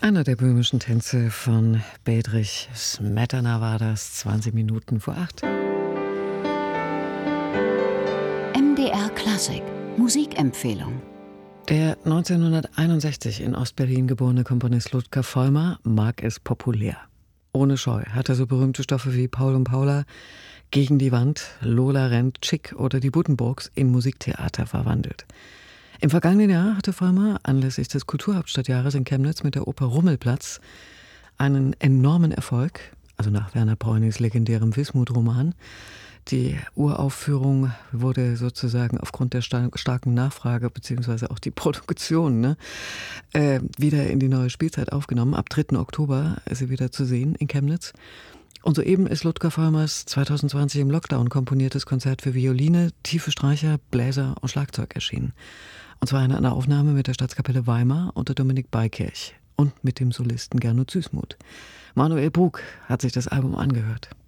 Einer der böhmischen Tänze von Bedřich Smetana war das, 20 Minuten vor 8. MDR Klassik Musikempfehlung. Der 1961 in Ostberlin geborene Komponist Ludger Volmer mag es populär. Ohne Scheu hat er so berühmte Stoffe wie Paul und Paula, Gegen die Wand, Lola rennt, Chick oder die Buddenbrooks in Musiktheater verwandelt. Im vergangenen Jahr hatte Volmer anlässlich des Kulturhauptstadtjahres in Chemnitz mit der Oper Rummelplatz einen enormen Erfolg, also nach Werner Bräunings legendärem Wismut-Roman. Die Uraufführung wurde sozusagen aufgrund der starken Nachfrage bzw. auch die Produktion wieder in die neue Spielzeit aufgenommen. Ab 3. Oktober ist sie wieder zu sehen in Chemnitz. Und soeben ist Ludger Volmers 2020 im Lockdown komponiertes Konzert für Violine, tiefe Streicher, Bläser und Schlagzeug erschienen. Und zwar in einer Aufnahme mit der Staatskapelle Weimar unter Dominik Beikirch und mit dem Solisten Gernot Süßmuth. Manuel Brug hat sich das Album angehört.